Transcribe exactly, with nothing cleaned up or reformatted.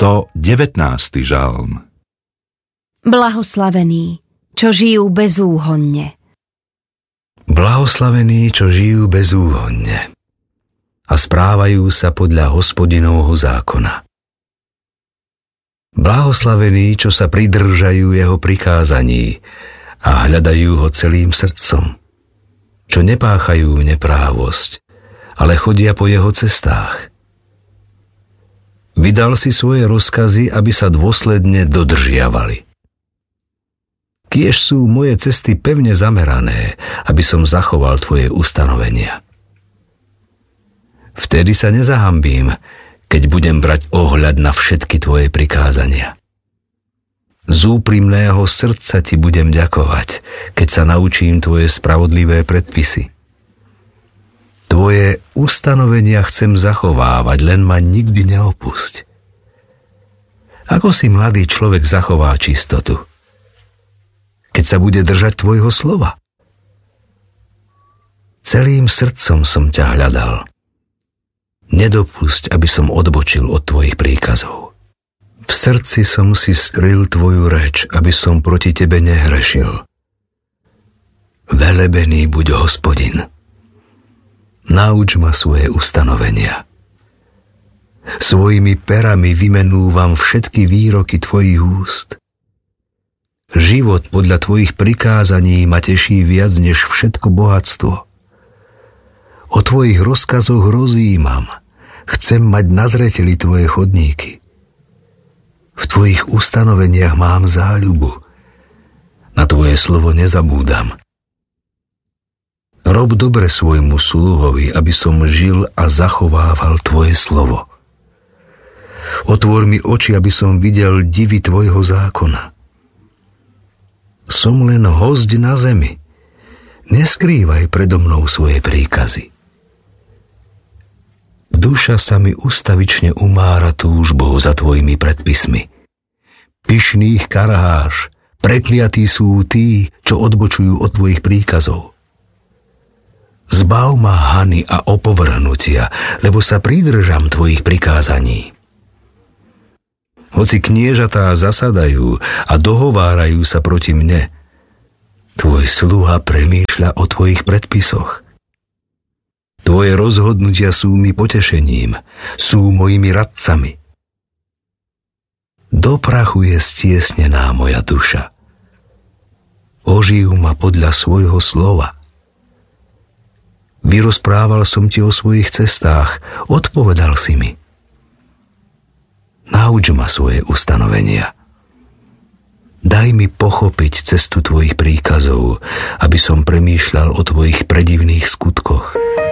stodevätnásty žalm. Blahoslavení, čo žijú bezúhonne. Blahoslavení, čo žijú bezúhonne a správajú sa podľa Hospodinovho zákona. Blahoslavení, čo sa pridržajú jeho prikázaní a hľadajú ho celým srdcom, čo nepáchajú neprávosť, ale chodia po jeho cestách. Vydal si svoje rozkazy, aby sa dôsledne dodržiavali. Kiež sú moje cesty pevne zamerané, aby som zachoval tvoje ustanovenia. Vtedy sa nezahambím, keď budem brať ohľad na všetky tvoje prikázania. Z úprimného srdca ti budem ďakovať, keď sa naučím tvoje spravodlivé predpisy. Tvoje ustanovenia chcem zachovávať, len ma nikdy neopusť. Ako si mladý človek zachová čistotu, keď sa bude držať tvojho slova? Celým srdcom som ťa hľadal. Nedopusť, aby som odbočil od tvojich príkazov. V srdci som si skryl tvoju reč, aby som proti tebe nehrešil. Velebený buď Hospodin. Nauč ma svoje ustanovenia. Svojimi perami vymenúvam všetky výroky tvojich úst. Život podľa tvojich prikázaní ma teší viac než všetko bohatstvo. O tvojich rozkazoch rozjímam. Chcem mať na zreteli tvoje chodníky. V tvojich ustanoveniach mám záľubu. Na tvoje slovo nezabúdam. Rob dobre svojmu sluhovi, aby som žil a zachovával tvoje slovo. Otvor mi oči, aby som videl divy tvojho zákona. Som len hosť na zemi. Neskrývaj predo mnou svoje príkazy. Duša sa mi ustavične umára túžbou za tvojimi predpismi. Pyšných karháš, prekliatí sú tí, čo odbočujú od tvojich príkazov. Zbav ma hany a opovrhnutia, lebo sa pridržam tvojich prikázaní. Hoci kniežatá zasadajú a dohovárajú sa proti mne, tvoj sluha premýšľa o tvojich predpisoch. Tvoje rozhodnutia sú mi potešením, sú mojimi radcami. Do prachu je stiesnená moja duša. Oživ ma podľa svojho slova. Vyrozprával som ti o svojich cestách, odpovedal si mi. Nauč ma svoje ustanovenia. Daj mi pochopiť cestu tvojich príkazov, aby som premýšľal o tvojich predivných skutkoch.